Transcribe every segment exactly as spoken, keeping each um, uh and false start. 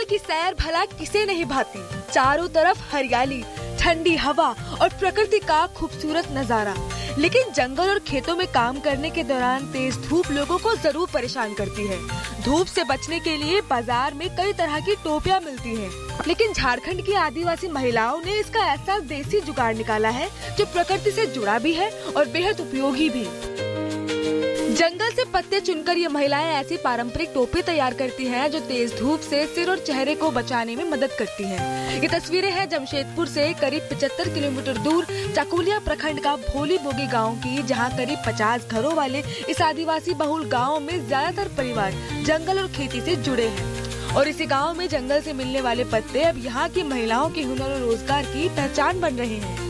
की सैर भला किसे नहीं भाती। चारों तरफ हरियाली, ठंडी हवा और प्रकृति का खूबसूरत नजारा। लेकिन जंगल और खेतों में काम करने के दौरान तेज धूप लोगों को जरूर परेशान करती है। धूप से बचने के लिए बाजार में कई तरह की टोपियां मिलती हैं, लेकिन झारखंड की आदिवासी महिलाओं ने इसका ऐसा देसी जुगाड़ निकाला है जो प्रकृति से जुड़ा भी है और बेहद उपयोगी भी। जंगल से पत्ते चुनकर ये महिलाएं ऐसी पारंपरिक टोपी तैयार करती हैं जो तेज धूप से सिर और चेहरे को बचाने में मदद करती हैं। ये तस्वीरें हैं जमशेदपुर से करीब पचहत्तर किलोमीटर दूर चाकुलिया प्रखंड का भोली बोगी गांव की, जहां करीब पचास घरों वाले इस आदिवासी बहुल गांव में ज्यादातर परिवार जंगल और खेती से जुड़े हैं। और इसी गाँव में जंगल से मिलने वाले पत्ते अब यहाँ की महिलाओं के हुनर और रोजगार की पहचान बन रहे हैं।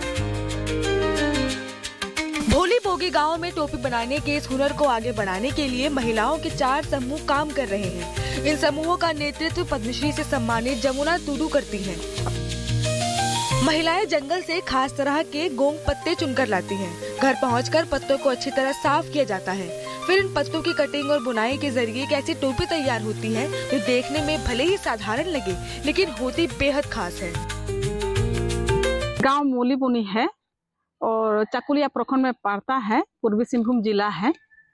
भोली बोगी गांव में टोपी बनाने के इस हुनर को आगे बढ़ाने के लिए महिलाओं के चार समूह काम कर रहे हैं। इन समूहों का नेतृत्व पद्मश्री से सम्मानित जमुना टुडू करती हैं। महिलाएं जंगल से खास तरह के गोंग पत्ते चुनकर लाती हैं। घर पहुंचकर पत्तों को अच्छी तरह साफ किया जाता है। फिर इन पत्तों की कटिंग और बुनाई के जरिए एक ऐसी टोपी तैयार होती है जो देखने में भले ही साधारण लगे, लेकिन होती बेहद खास है। गाँव मोली बुनी है और चाकुलिया प्रखंड में पड़ता है, पूर्वी सिंहभूम जिला है।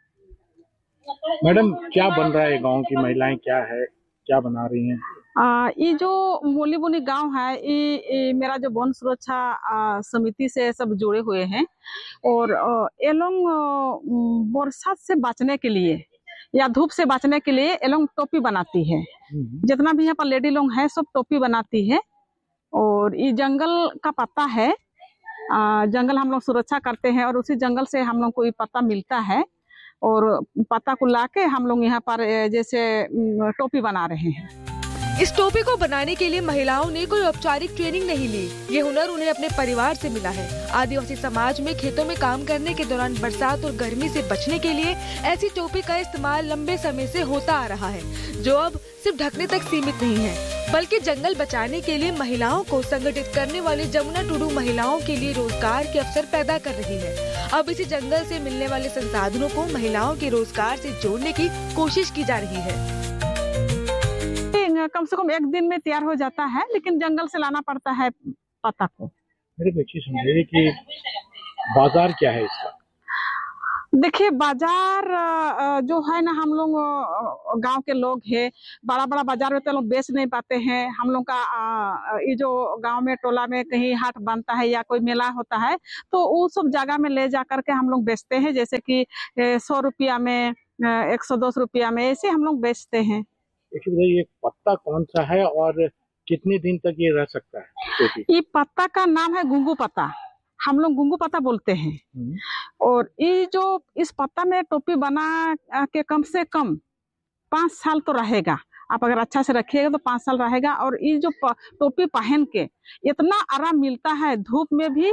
मैडम, क्या बन रहा है? गांव की महिलाएं क्या है, क्या बना रही हैं? आ, ये जो मोली बुनी गांव है, ये, ये मेरा जो वन सुरक्षा आ, समिति से सब जुड़े हुए हैं और ये लोग बरसात से बचने के लिए या धूप से बचने के लिए ये लोग टोपी बनाती है। जितना भी यहाँ पर लेडी लोग हैं सब टोपी बनाती है। और ये जंगल का पत्ता है, आ, जंगल हम लोग सुरक्षा करते हैं और उसी जंगल से हम लोग को ये पत्ता मिलता है और पत्ता को लाके हम लोग यहाँ पर जैसे टोपी बना रहे हैं। इस टोपी को बनाने के लिए महिलाओं ने कोई औपचारिक ट्रेनिंग नहीं ली। ये हुनर उन्हें अपने परिवार से मिला है। आदिवासी समाज में खेतों में काम करने के दौरान बरसात और गर्मी से बचने के लिए ऐसी टोपी का इस्तेमाल लंबे समय से होता आ रहा है, जो अब सिर्फ ढकने तक सीमित नहीं है, बल्कि जंगल बचाने के लिए महिलाओं को संगठित करने वाली जमुना टुडू महिलाओं के लिए रोजगार के अवसर पैदा कर रही है। अब इसी जंगल से मिलने वाले संसाधनों को महिलाओं के रोजगार से जोड़ने की कोशिश की जा रही है। कम से कम एक दिन में तैयार हो जाता है, लेकिन जंगल से लाना पड़ता है पत्ता को। मेरे बच्चे समझिए कि बाजार क्या है इसका? देखिए, बाजार जो है ना, हम लोग गांव के लोग हैं, बड़ा बड़ा बाजार में तो लोग बेच नहीं पाते हैं। हम लोग का ये जो गांव में टोला में कहीं हाट बनता है या कोई मेला होता है तो वो सब जगह में ले जा करके हम लोग बेचते हैं। जैसे कि सौ रुपया में, एक सौ दस रुपया में, ऐसे हम लोग बेचते हैं। ये पत्ता कौन सा है और कितने दिन तक ये रह सकता है? ये पत्ता का नाम है गुंगू पत्ता, हम लोग गुंगू पत्ता बोलते हैं। और ये जो इस पत्ता में टोपी बना के कम से कम पाँच साल तो रहेगा। आप अगर अच्छा से रखिएगा तो पाँच साल रहेगा। और ये जो टोपी पहन के इतना आराम मिलता है धूप में भी